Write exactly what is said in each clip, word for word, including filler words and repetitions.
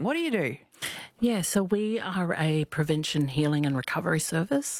What do you do? Yeah, so we are a prevention, healing and recovery service.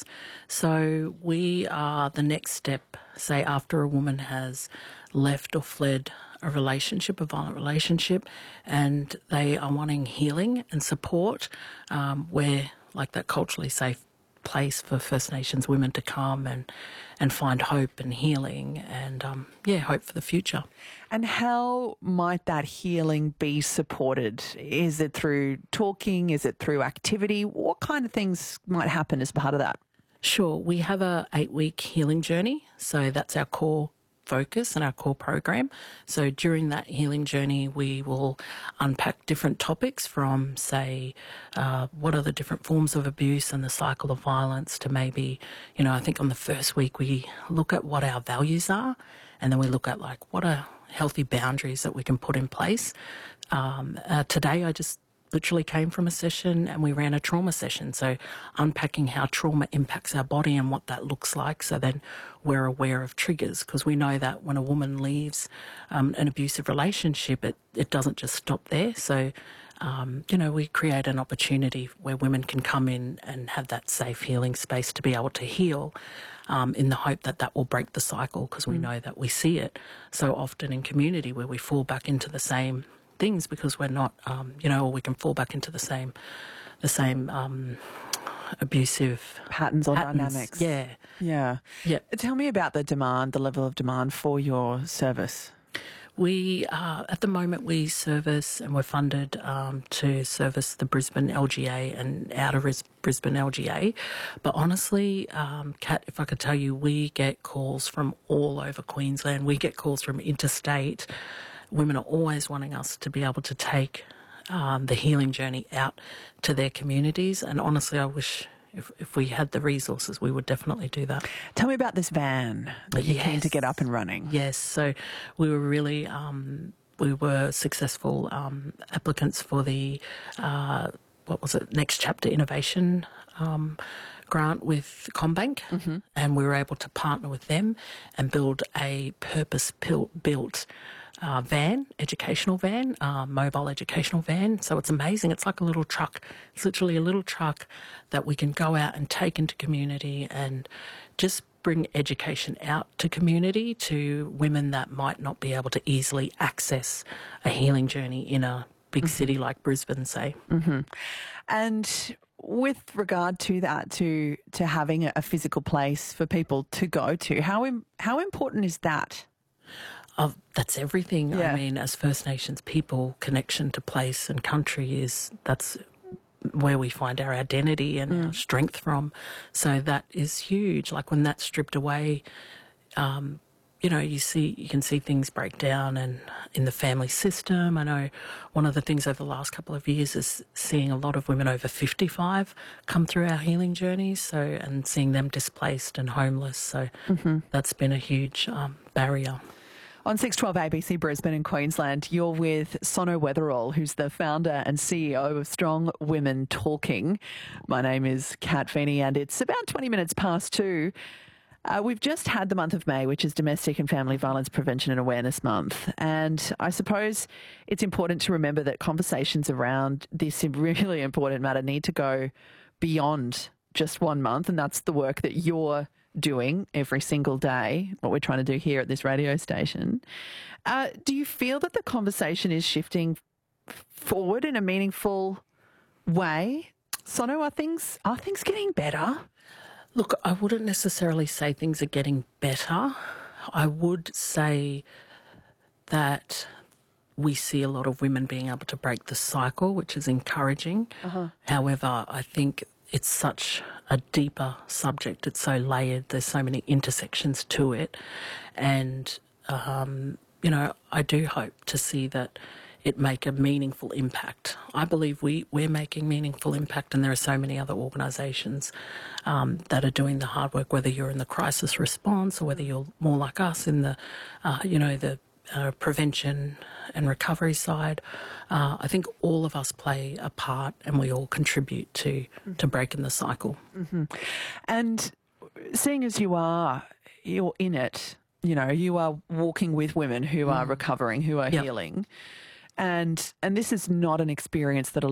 So we are the next step, say, after a woman has left or fled a relationship, a violent relationship, and they are wanting healing and support. Um, we're like that culturally safe place for First Nations women to come and, and find hope and healing and, um, yeah, hope for the future. And how might that healing be supported? Is it through talking? Is it through activity? What kind of things might happen as part of that? Sure. We have a eight-week healing journey, so that's our core focus and our core program. So during that healing journey, we will unpack different topics from, say, uh, what are the different forms of abuse and the cycle of violence to maybe, you know, I think on the first week we look at what our values are, and then we look at like what are healthy boundaries that we can put in place. Um, uh, today I just literally came from a session and we ran a trauma session. So unpacking how trauma impacts our body and what that looks like. So then we're aware of triggers, because we know that when a woman leaves um, an abusive relationship, it, it doesn't just stop there. So, um, you know, we create an opportunity where women can come in and have that safe healing space to be able to heal, um, in the hope that that will break the cycle, because we mm. know that we see it so often in community where we fall back into the same things because we're not, um, you know, or we can fall back into the same, the same um, abusive patterns or patterns. dynamics. Yeah, yeah, yeah. Tell me about the demand, the level of demand for your service. We uh, at the moment we service and we're funded um, to service the Brisbane L G A and outer Brisbane L G A. But honestly, um, Kat, if I could tell you, we get calls from all over Queensland. We get calls from interstate. Women are always wanting us to be able to take um, the healing journey out to their communities. And honestly, I wish if, if we had the resources, we would definitely do that. Tell me about this van that you yes. came to get up and running. Yes. So we were really, um, we were successful um, applicants for the, uh, what was it, Next Chapter Innovation um, grant with CommBank, mm-hmm. and we were able to partner with them and build a purpose-built uh, van, educational van, uh, mobile educational van. So it's amazing. It's like a little truck. It's literally a little truck that we can go out and take into community and just bring education out to community, to women that might not be able to easily access a healing journey in a big mm-hmm. city like Brisbane, say. Mm-hmm. And with regard to that, to to having a physical place for people to go to, how im- how important is that? Oh, that's everything. Yeah. I mean, as First Nations people, connection to place and country is, that's where we find our identity and mm. our strength from. So that is huge. Like when that's stripped away, um, you know, you see, you can see things break down, and in the family system. I know one of the things over the last couple of years is seeing a lot of women over fifty-five come through our healing journeys. So, and seeing them displaced and homeless. So mm-hmm. that's been a huge um, barrier. On six twelve A B C Brisbane in Queensland, you're with Sono Weatherall, who's the founder and C E O of Strong Women Talking. My name is Kat Feeney, and it's about twenty minutes past two. Uh, we've just had the month of May, which is Domestic and Family Violence Prevention and Awareness Month. And I suppose it's important to remember that conversations around this really important matter need to go beyond just one month. And that's the work that you're doing every single day, what we're trying to do here at this radio station. Uh, do you feel that the conversation is shifting forward in a meaningful way? Sono, are things, are things getting better? Look, I wouldn't necessarily say things are getting better. I would say that we see a lot of women being able to break the cycle, which is encouraging. Uh-huh. However, I think it's such a deeper subject. It's so layered. There's so many intersections to it. And, um, you know, I do hope to see that it make a meaningful impact. I believe we, we're making meaningful impact, and there are so many other organisations um, that are doing the hard work, whether you're in the crisis response or whether you're more like us in the, uh, you know, the uh, prevention and recovery side. Uh, I think all of us play a part, and we all contribute to, mm-hmm. to breaking the cycle. Mm-hmm. And seeing as you are, you're in it, you know, you are walking with women who mm. are recovering, who are yep. healing. And and this is not an experience that a